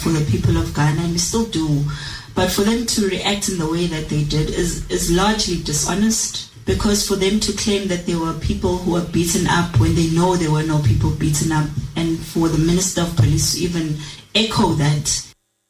for the people of Ghana, and we still do. But for them to react in the way that they did is largely dishonest, because for them to claim that there were people who were beaten up when they know there were no people beaten up, and for the Minister of Police to even echo that.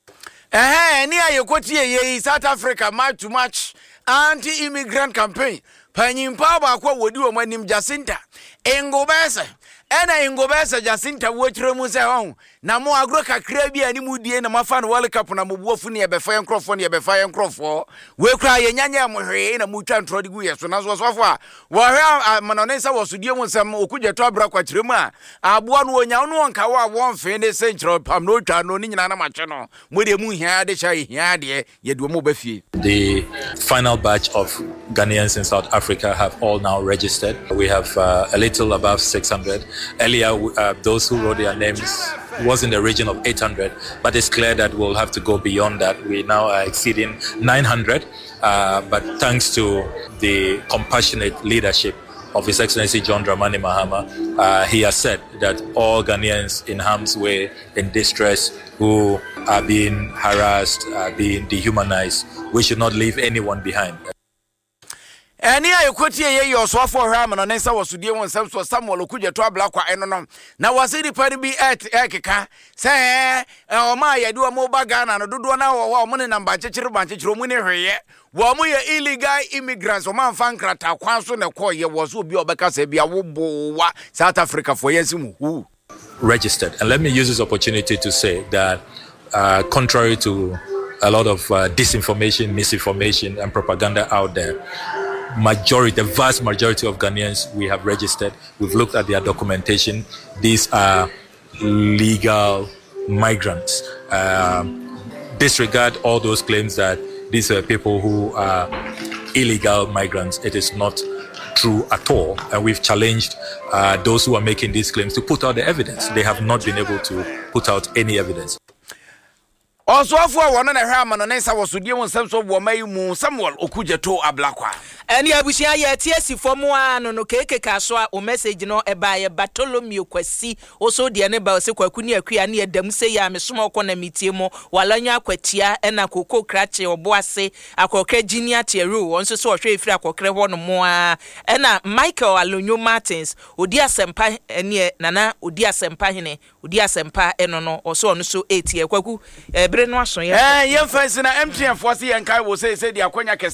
South Africa much too much anti-immigrant campaign. Panyimpa ba kwa wodi o manim Jacinta engobese ena engobese Jacinta wochire mu se hon na mo agro kakra bi ani mu die na mafa no World Cup na mobuofu ne ebefa enkrofo ne ebefa enkrofo we kra yenya mohwe na mu twa ntrodi gu yeso na so sofo a wo hwe manonensa wosudie mu nsem okugyeto abra kwakire mu a aboa no onya no onka wo a won fe ne senchro pam no twa no ni nyina na mache no mo de mu hia de sha hia de ye do mo ba fie. The final batch of Ghanaians in South Africa have all now registered. We have a little above 600. Earlier, those who wrote their names was in the region of 800, but it's clear that we'll have to go beyond that. We now are exceeding 900, but thanks to the compassionate leadership of His Excellency John Dramani Mahama, he has said that all Ghanaians in harm's way, in distress, who are being harassed, being dehumanized, we should not leave anyone behind. Eni ayekoti ye yosofo hwama no nsa wasudie won sam so Samuel okugyeto abla kwa eno na wasidi pani bi ekeka se o ma yede o mo bagana no dodo na wo mo ne namba chechire banchechire mu ne hweye wo mo ye illegal immigrants o man fankrata kwan so ne ko ye wo so obi obeka se bia wo bowa South Africa for yensimu who registered. And let me use this opportunity to say that contrary to a lot of disinformation, misinformation and propaganda out there, the vast majority of Ghanaians we have registered. We've looked at their documentation. These are legal migrants. Disregard all those claims that these are people who are illegal migrants. It is not true at all. And we've challenged those who are making these claims to put out the evidence. They have not been able to put out any evidence. Also, for one and a ham and an answer was to deal with some sort of Mayu Samuel Okugyeto Ablakwa. And ya bushia ye tiesi for moa no keke kaswa o message no e ba ye Bartholomew Kwasi also de ne ba se kwakuni akua ne edam se ya mesoma okọ na mitie mo walanya akwatia e na koko krache oboase akokra Ginia Teru onso so ohwe efiri akokre ho no moa e na Michael Alonyo Martins odi asempa ene nana odi asempa hene odi asempa eno no oso ono so etie kwaku ebere no aso ye ye fancy na MTN for se yan kai wo se de akonya